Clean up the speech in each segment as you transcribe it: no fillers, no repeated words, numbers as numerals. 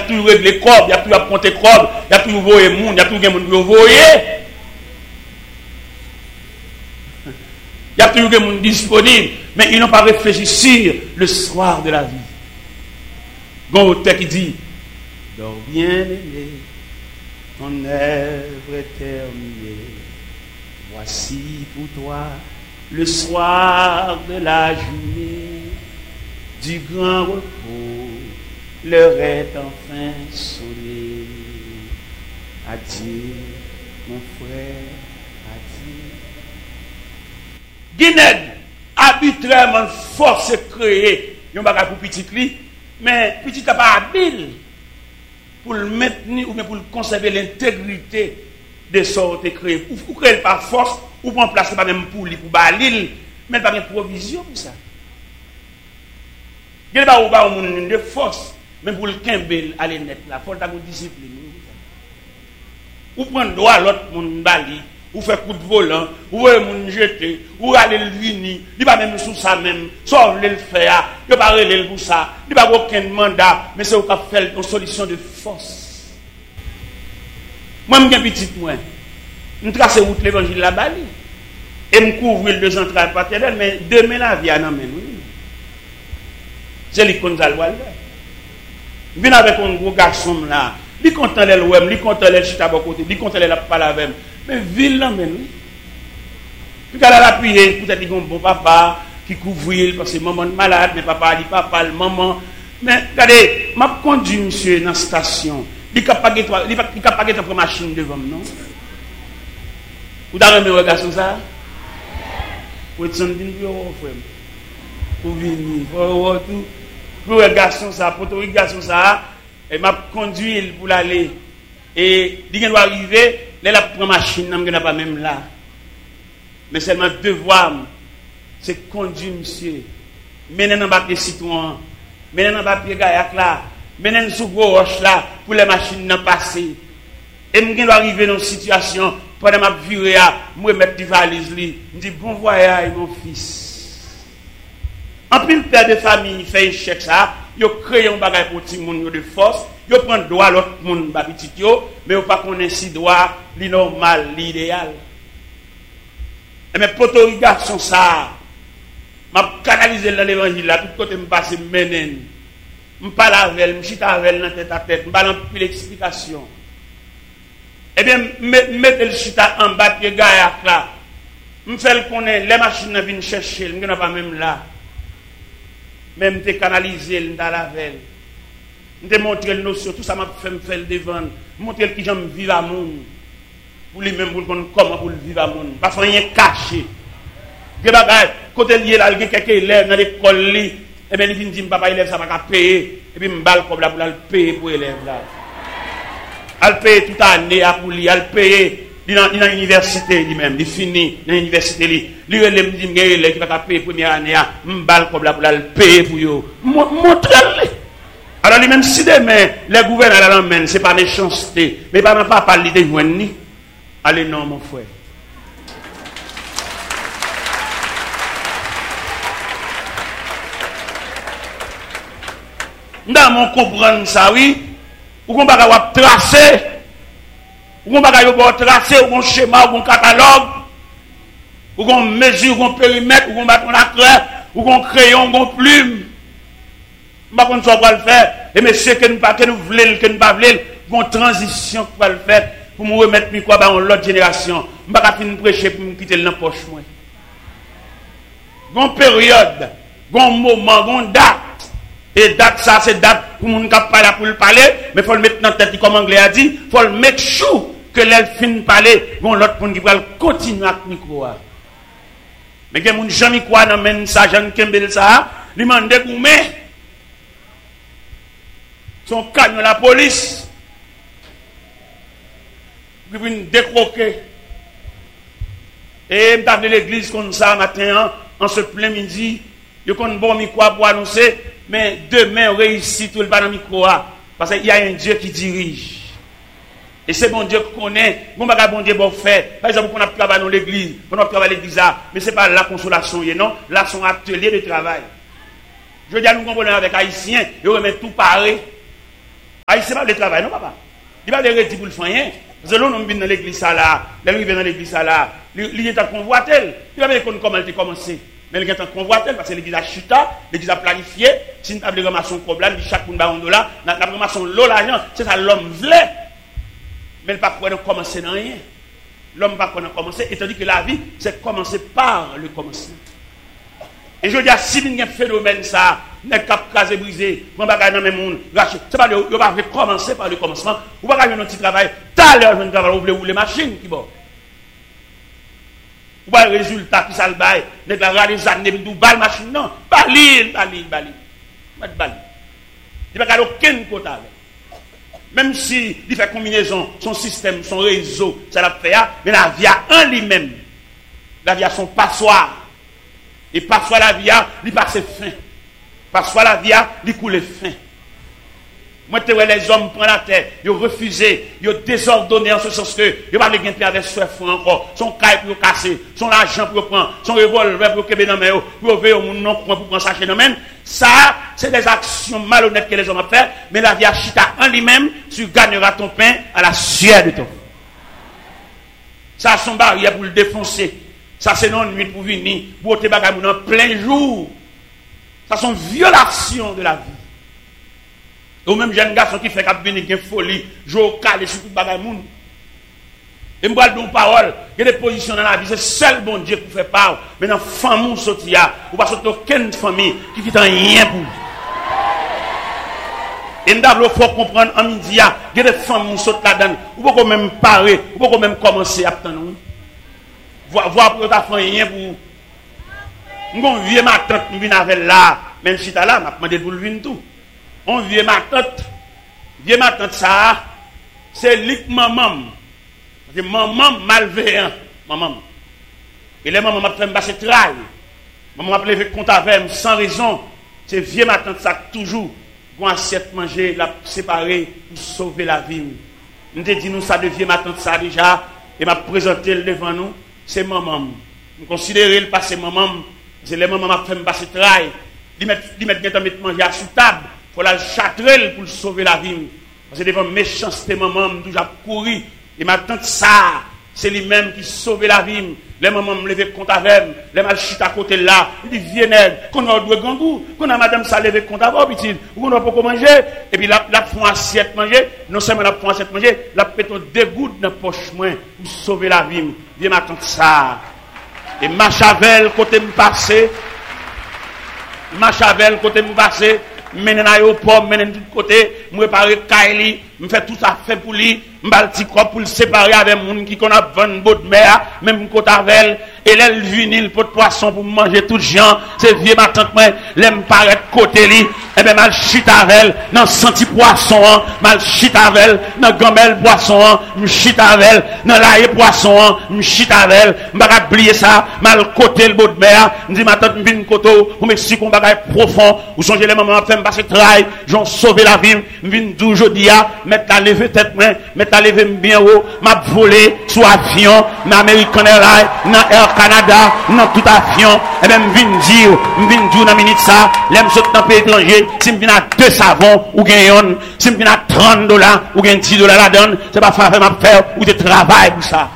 toujours régler corps, il y a toujours compter corps, il y a toujours voyer monde, il y a toujours monde pour voyer. Il y a toujours des gens disponibles, mais ils n'ont pas réfléchi sur le soir de la vie. Il y a un auteur qui dit, dors bien aimé, ton œuvre est terminée. Voici pour toi le soir de la journée, du grand repos, l'heure est enfin sonnée. Adieu, mon frère, adieu. Guinée, arbitrairement force créée, il n'y a pas pour petit li, mais petit n'a pas habile pour le maintenir ou bien pour conserver l'intégrité de sortes créées. Ou créer par force, ou prendre place pas même pour lui, pour balil, mais pas de provision pour ça. Il n'y a pas de force, mais pour le kembel aller net là, faut ta discipline. Ou prendre droit l'autre monde bali. Ou faire coup de volant, ou moun jeter, ou aller le vini, il pas même sous ça même, soit le faire, il pas relé pour ça, il pas aucun mandat, mais c'est au cap faire une solution de force. Moi m'gen petite moi, me tracer route l'évangile la bali et me couvrir le central paternel, mais demain la vie en amène oui. C'est l'icône Zalwal. Vient avec un gros garçon là, il content les ouem, il content les chita à côté, il content les la parler avec. Mais ville là même oui. Puis qu'elle a appuyé peut-être qu'il y a un bon papa qui couvre parce que maman est malade mais papa dit papa le maman mais regardez m'a conduit monsieur dans la station il capable de prendre machine devant non ou dans le regard sur ça pour être senti pour venir pour tout pour le garçon ça pour le garçon ça et m'a conduit pour l'aller et il doit arriver là prend machine n'a pas même là mais seulement devoir c'est conduire monsieur mener dans papier citron mener dans papier gaillac là mener sous gros roche là pour les machines n'en passer et me doit arriver dans une situation pendant ma virée à moi mettre des valises li me dit bon voyage mon fils en plus père de famille fait échec ça yo créé un bagage pour tout monde de force yo prend droit l'autre monde ba petit yo mais yo pas connaît si droit li normal l'idéal et mais potorigation ça m'a canaliser dans l'évangile là tout côté me passer menen me parler avec me chita avec dans tête à tête me parler plus l'explication et bien mettre le chita en bas de gaillac là me faire connaître les machines viennent chercher me n'a pas même là même te canaliser dans la veille me montrer le notion tout ça m'a fait me faire devant montrer qui j'aime vivre à monde pour lui même pour comment pour vivre à monde pas rien caché des bagages côté lié là il y a quelques élèves dans l'école li et ben il vient dire papa élève ça va payer et puis me balle comme là pour le payer pour élève là al payer toute année pour lui al payer dans l'université lui-même il finit dans l'université lui relève me dit élève qui va payer première année me balle comme là pour le payer pour yo montre-le. Alors lui-même si demain les gouverneurs l'emmènent c'est pas méchanceté mais pas parler de joindre ni allez non mon frère. Dans mon comprendre ça oui ou qu'on va tracer ou qu'on va tracer ou qu'on schéma ou qu'on catalogue ou qu'on mesure ou qu'on périmètre ou qu'on battre la craie ou qu'on crayon ou qu'on plume pas qu'on soit le faire et monsieur que nous voulons que nous pas voulons une transition pour le faire pour me remettre mi quoi dans l'autre génération pas finir prêcher pour me quitter dans poche moi gon période gon moment gon date et date ça c'est date pour moun k'ap parler pour le parler mais faut le mettre dans tête comme anglais a dit faut le make sure que l'elle fin parler gon l'autre monde qui va continuer avec micro mais que moun jamais quoi dans men ça Jean Kembel ça lui mande goumé son canne la police qui vient décroquer et m't'a de l'église comme ça matin en ce plein midi yo kon bon micro pour annoncer mais demain réussit tout le pas dans micro parce qu'il y a un Dieu qui dirige et c'est bon Dieu qui connaît bon bagage bon Dieu bon fait par exemple on a travaillé dans l'église on a travaillé l'église mais c'est pas la consolation non là son atelier de travail je dis à nous comprenons avec haïtiens ils remettent tout pareil c'est pas le travail, non, papa. Il va le retirer pour le faire rien. Parce que l'on vient dans l'église là, l'on vient dans l'église là, il est en convoitel. Il va voir comment elle a commencé. Mais il est en convoitel parce que l'église a chuté, l'église a planifié. Si nous avons ramassé un problème, chaque monde a un dollar, nous avons ramassé l'argent, c'est ça l'homme voulait. Mais il ne peut pas commencer dans rien. L'homme ne peut pas commencer, étant donné que la vie, c'est commencer par le commencement. Et je dis, si il y a un phénomène, ça, n'est pas casé, brisé, on va gagner dans le monde, c'est pas de va commencer par le commencement, on va gagner un petit travail, t'as l'heure, je travail, vous voulez rouler machine qui bon. Ou pas le résultat qui ça le bail, n'est pas les années, d'où balle machine, non, bali. Il n'y a pas aucun côté avec. Même si il fait combinaison, son système, son réseau, ça l'a fait, mais la vie a en lui-même. La vie a son passoire. Et passoire la vie a, il passe fin. Passoire la vie a, il coule fin. Moi, tu vois les hommes prennent la terre, ils ont refusé, ils ont désordonné en ce sens que ils n'ont pas de avec soif encore, son caille pour casser, son argent pour prendre, son revolver pour kébé dans main, pour ouvrir mon nom pour prendre sachet dans main. Ça, c'est des actions malhonnêtes que les hommes ont fait, mais la vie a chita en lui-même, tu gagneras ton pain à la sueur de ton. Ça, son barrière pour le défoncer. Ça, c'est non nuit pour venir, pour te bagager en plein jour. Ça, sont violations de la vie. Ou même jeune garçon qui fait qu'à venir une folie, jouer calé sur tout bagage monde. Et me parle d'une parole, il y a des positions dans la vie, c'est seul bon Dieu qui fait part. Mais dans famille sortir, ou pas sortir aucune famille qui fait rien pour. Et nous devons comprendre en midi, il y a des femmes qui sortent là-dedans, ou pas même parer, ou pas même commencer à attendre. Voir pour ta fait rien pour. Mon vieux ma tante me vient avec là, même si tu là, m'a demandé pour le venir tout. On vieux ma tante ça, c'est lik maman. Parce que maman malveillant, maman. Et les mamans m'a fait me passer travail. Maman m'a levé compte avec sans raison. C'est vieux ma tante ça toujours pour assiette manger, la séparer pour sauver la vie. Nous te dit nous ça de vieux ma tante ça déjà et m'a présenté devant nous, c'est maman. Nous considérer le passé maman, c'est les mamans m'a fait me passer travail. Ils mettent mettre manger à sous table. Il faut la châtrer pour sauver la vie. Parce que devant méchanceté, maman, je toujours couru. Et ma tante, ça, c'est lui-même qui sauve la vie. Les mamans me lever compte avec elle. Les mal chute à côté là. Il dit, viens, qu'on a deux gangous. Qu'on a madame ça lever compte avec elle. Ou qu'on a pas manger. Et puis, la font assiette manger. Non seulement la font assiette manger, la péton deux gouttes dans la poche moins pour sauver la vie. Viens, ma tante, ça. Et ma chavel, côté me passer. Ma chavel, côté me passer. Menen aéroport, menen de côté, me préparer Kaili, me fait tout ça fait pour lui, m'bal petit corps pour le séparer avec moun qui qu'on a 20 bottes de mer, même côté avec et elle vinil pour poisson pour manger tout gens, c'est vieux ma tante moi, l'aime paraître côté li, et ben mal chita avec elle, dans senti poisson, mal chita avec elle, dans gamelle poisson, me chita avec elle, dans l'ail poisson, me chita avec elle, m'bagay oublier ça, mal côté le botte de mer, me dit ma tante m'vin koto, pour m'expliquer un bagay profond, ou songez les mamans fait passer travail, j'en sauver la vie, m'vin aujourd'hui à mettre la lever tête main, mettre la lever bien haut, m'a volé sous avion, dans American Airlines, dans Air Canada, dans tout avion, et même m'vin dire dans minute ça, l'aime saute dans pays étranger, si m'vin à 2 savons ou gagne, si m'vin à $30 ou gagne $10 la donne, c'est pas faire m'a faire ou de travail pour ça.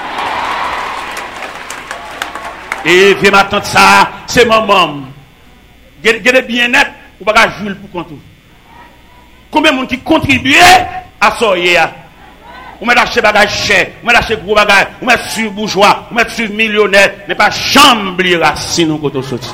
Et viens m'attendre ça, c'est maman. Gardez bien net, ou pas jouer pour compte. Combien de monde qui contribue à ça hier? Ou met acheter bagage cher, ou met acheter gros bagage, ou met sur bourgeois, ou met sur millionnaire, mais pas chambre racine au côté sorti.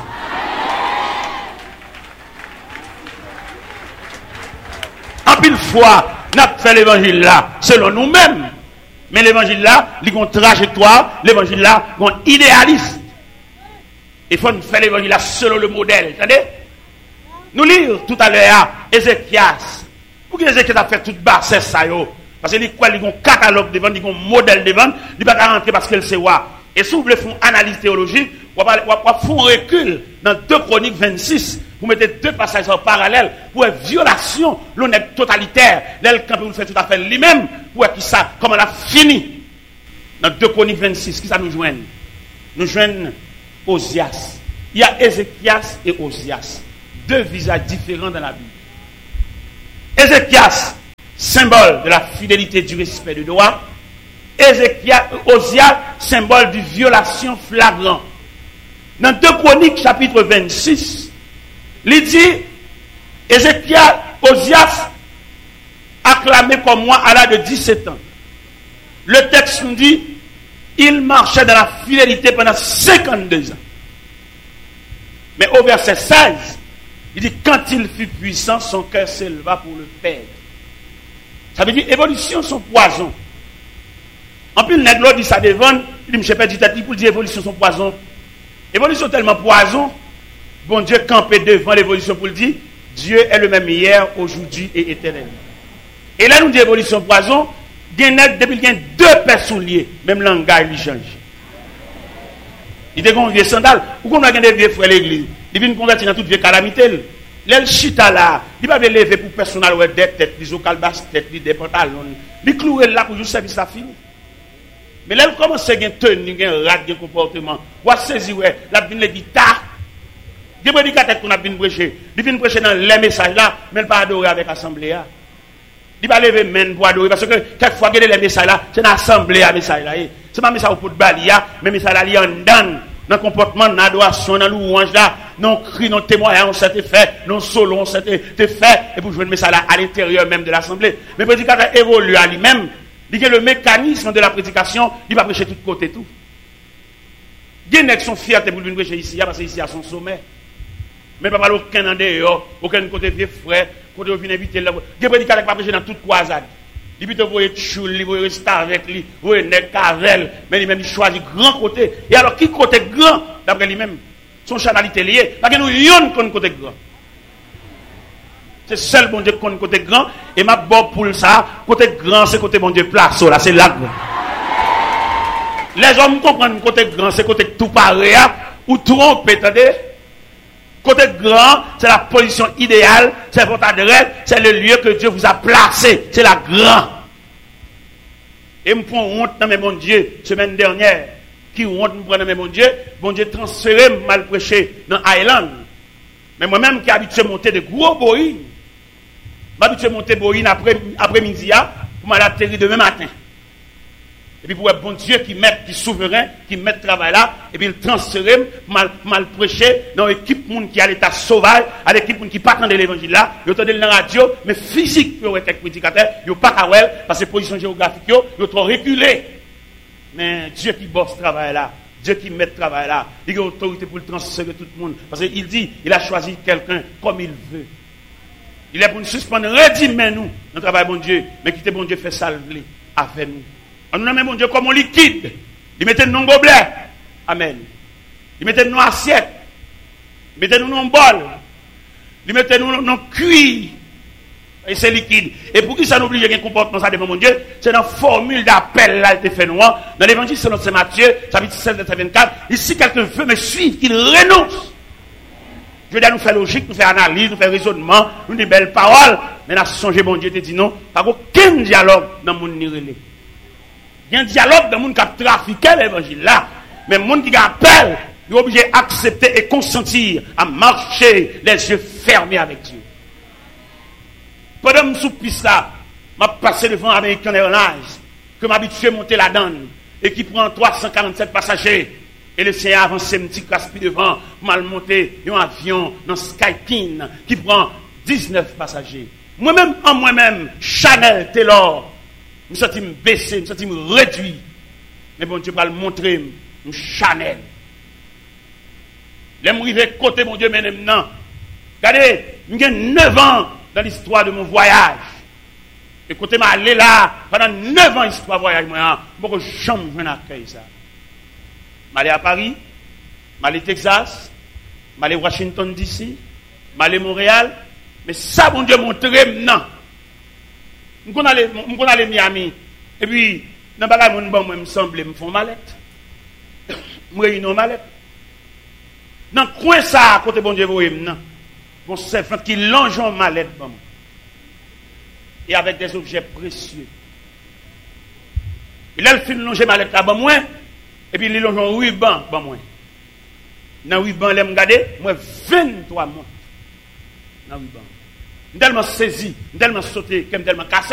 En pile fois, nous avons fait l'évangile là, selon nous-mêmes. Mais l'évangile là, il y a une trajectoire, l'évangile là, il y a un idéaliste. Il faut faire l'évangile là selon le modèle. Attendez? Nous lisons tout à l'heure Ézéchias. Pour que Ézéchias a fait toute basse ça yo. Parce qu'il y a un catalogue devant, il y a un modèle devant, il ne peut pas rentrer parce qu'elle sait quoi. Et si vous voulez faire une analyse théologique, vous faire un recul dans 2 Chroniques 26, vous mettez 2 passages en parallèle pour une violation, l'honnête totalitaire, l'aile quand vous faites tout à fait lui-même, pour qui ça, comment elle a fini. Dans 2 Chroniques 26, qui ça nous joigne? Nous joignons Osias. Il y a Ézéchias et Osias. 2 visages différents dans la Bible. Ézéchias, symbole de la fidélité, du respect du droit. Ozias, symbole de violation flagrante. Dans 2 Chroniques, chapitre 26, il dit, Ozias, acclamé comme moi à l'âge de 17 ans. Le texte nous dit, il marchait dans la fidélité pendant 52 ans. Mais au verset 16, il dit, quand il fut puissant, son cœur s'éleva pour le perdre. Ça veut dire, évolution, son poison. En plus, le nègre dit ça devant, il dit, je perds du tête, pour dire, évolution, son poison. Évolution tellement poison, bon Dieu campé devant l'évolution pour le dire, Dieu est le même hier, aujourd'hui et éternellement. Et là, nous dit évolution poison, depuis qu'il y a 2 personnes liées, même le langage, il change. Il y a des vieux sandales, ou qu'on a des vieux frères l'église, il vient convertir dans toute vieille calamité. L'el chita là, il va lever pour personnel ou des têtes, des ocalbas têtes, des pantalons, il clouer là pour juste service à fini. Mais là, il commence à tenir, un rat de comportement. Ou à saisir, la vine les guitares. Des prédicateurs qu'on a bien prêché. Il vient prêcher dans les messages là, mais il pas adorer avec l'assemblée. Il va lever main pour adorer. Parce que quelquefois, il y a les messages là, c'est une assemblée à message là. C'est pas un message pour balia, mais message là, il y a un dan. Dans le comportement, dans l'adoration, dans louange là, non cri, non témoignage, on s'est fait, non solo, on s'est fait, et pour jouer le message là à l'intérieur même de l'assemblée. Mais le prédicateur évolue à lui-même. Il dit que le mécanisme de la prédication, il va prêcher de tous côtés tout. Il y a qui sont fiers pour venir prêcher ici, parce que ici à son sommet. Mais pas aucun en dehors, aucun côté vieux frère, côté où vient inviter là. Il y a prédicateur qui va prêcher dans toute croisade. Il dit que vous voyez choule, vous voyez rester avec lui, vous voyez nèg cavel, mais lui-même il choisit grand côté. Et alors qui côté grand d'après lui-même, son chanalité liée, parce que nous yon qu'on côté grand. C'est seul bon Dieu qui connaît côté grand. Et ma bon pour ça, côté grand, c'est côté bon Dieu place. Là, c'est là. Les hommes comprennent côté grand, c'est côté tout pareil. Ou trompe, attendez. Côté grand, c'est la position idéale, c'est votre adresse, c'est le lieu que Dieu vous a placé. C'est la grande. Et me prend honte dans mes bon Dieu, semaine dernière. Qui honte me prend dans mes bon Dieu transféré, mal prêché dans Island. Mais moi-même qui habitué à monter de gros boïnes, m'habitué à monter boïne après-midi pour m'aller atterrir demain matin. Et puis pour un bon Dieu qui met, qui souverain, qui met le travail là, et puis il transférer, mal prêcher dans l'équipe monde qui a l'état sauvage, à l'équipe qui pas de l'évangile là, ils entendent dans la radio, mais physique, ils ont été prédicateurs, ils n'ont pas qu'à parce que position géographique, ils ont trop reculé. Mais Dieu qui bosse ce travail là, Dieu qui met le travail là, il a autorité pour le transférer tout le monde. Parce qu'il dit, il a choisi quelqu'un comme il veut. Il est pour nous suspendre, redimez nous, notre travail, bon Dieu, mais quittez bon Dieu, fait salver avec nous. On nous met bon Dieu comme on liquide. Il mettait nous dans gobelet. Amen. Il mettait nous dans assiette. Il mettait nous dans bol. Il mettait nous dans cuir. Et c'est liquide. Et pour qui ça nous oblige à un comportement ça devant mon Dieu, c'est dans la formule d'appel là, il fait noir. Dans l'évangile selon Saint Matthieu, chapitre 16, verset 24. Ici, quelqu'un veut me suivre, qu'il renonce. Je veux dire, nous faire logique, nous faire analyse, nous faire raisonnement, nous des belles paroles. Mais nous avons changé, mon Dieu, te dit non. Pas aucun dialogue dans le monde nirélé. Il y a un dialogue dans le monde qui a trafiqué l'évangile là. Mais le monde qui appelle, il est obligé d'accepter et consentir à marcher les yeux fermés avec Dieu. Pendant que je suis piste là, je passé devant American Airlines, que m'habitué à monter la donne, et qui prend 347 passagers. Et le Seigneur avance un petit caspi devant, pour mal monter un avion dans Skyteam, qui prend 19 passagers. Moi-même, Chanel, Taylor, je me sens baissé, je me sens réduit. Mais bon Dieu va le montrer, Chanel. Je suis arrivé côté mon Dieu, maintenant. Regardez, j'ai 9 ans dans l'histoire de mon voyage. Et côté m'a allé là, pendant 9 ans, l'histoire de voyage, moi, je ne peux jamais accueillir ça. Je suis allé à Paris, je suis allé au Texas, je suis allé à Washington DC, je suis allé à Montréal. Mais ça, bon Dieu, montre maintenant. Je suis allé à Miami. Et puis, dans le bagage, moi, me semble, me font mallette. Je réunis une mallette. Dans le coin, ça, à côté, bon Dieu, vous voyez maintenant. Mon servant qui longe en mallette. Et avec des objets précieux. Et là, il fait longer mallette là, bon, moi. Et puis, il longe en ruban, bon, moi. Dans le ruban, il me regarde, moi, 23 mois. Dans le ruban. Je suis tellement saisi, je suis tellement sauté, je suis tellement cassé.